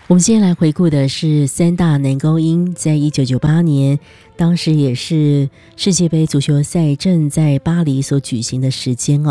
我们今天来回顾的是三大男高音在1998年，当时也是世界杯足球赛正在巴黎所举行的时间